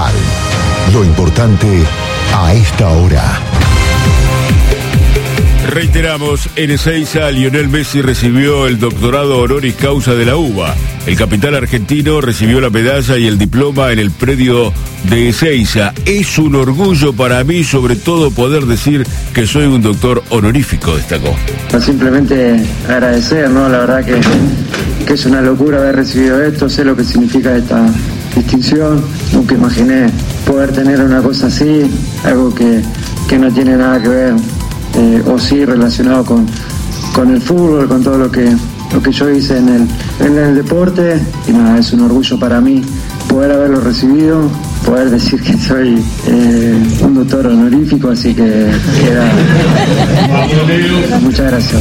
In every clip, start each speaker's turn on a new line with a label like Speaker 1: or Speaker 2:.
Speaker 1: Continental. Lo importante a esta hora.
Speaker 2: Reiteramos, en Ezeiza, Lionel Messi recibió el doctorado honoris causa de la UBA. El capitán argentino recibió la medalla y el diploma en el predio de Ezeiza. Es un orgullo para mí, sobre todo, poder decir que soy un doctor honorífico, destacó.
Speaker 3: Simplemente agradecer, ¿no? La verdad que es una locura haber recibido esto, sé lo que significa esta distinción. Nunca imaginé poder tener una cosa así, algo que no tiene nada que ver, o sí relacionado con el fútbol, con todo lo que yo hice en el deporte. Y nada, es un orgullo para mí poder haberlo recibido, poder decir que soy un doctor honorífico, así que muchas gracias.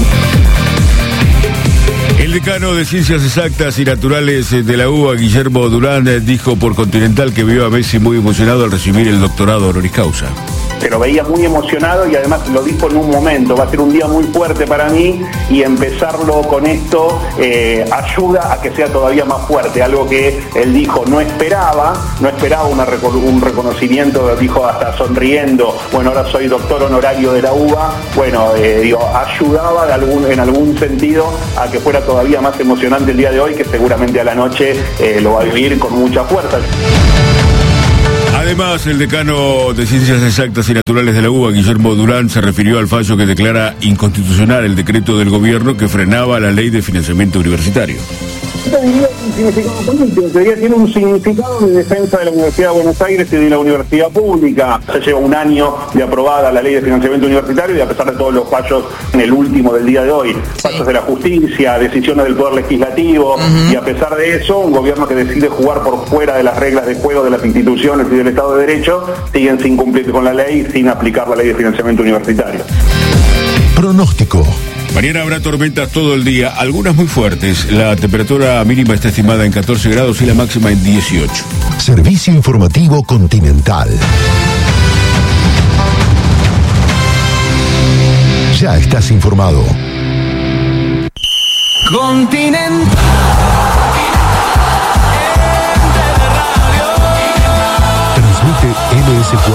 Speaker 2: El decano de Ciencias Exactas y Naturales de la UBA, Guillermo Durán, dijo por Continental que vio a Messi muy emocionado al recibir el doctorado honoris causa.
Speaker 4: Se lo veía muy emocionado y además lo dijo en un momento, va a ser un día muy fuerte para mí y empezarlo con esto ayuda a que sea todavía más fuerte, algo que él dijo no esperaba un reconocimiento, dijo hasta sonriendo, bueno, ahora soy doctor honorario de la UBA, bueno, ayudaba en algún sentido a que fuera todavía más emocionante el día de hoy, que seguramente a la noche lo va a vivir con mucha fuerza.
Speaker 2: Además, el decano de Ciencias Exactas y Naturales de la UBA, Guillermo Durán, se refirió al fallo que declara inconstitucional el decreto del gobierno que frenaba la ley de financiamiento universitario.
Speaker 4: Tiene un significado de defensa de la Universidad de Buenos Aires y de la universidad pública. Se lleva un año de aprobada la ley de financiamiento universitario y a pesar de todos los fallos en el último del día de hoy, fallos de la justicia, decisiones del Poder Legislativo, y a pesar de eso, un gobierno que decide jugar por fuera de las reglas de juego de las instituciones y del Estado de Derecho, siguen sin cumplir con la ley, sin aplicar la ley de financiamiento universitario.
Speaker 1: Pronóstico.
Speaker 2: Mañana habrá tormentas todo el día, algunas muy fuertes. La temperatura mínima está estimada en 14 grados y la máxima en 18.
Speaker 1: Servicio informativo Continental. Ya estás informado.
Speaker 5: Continental.
Speaker 1: Transmite MS4.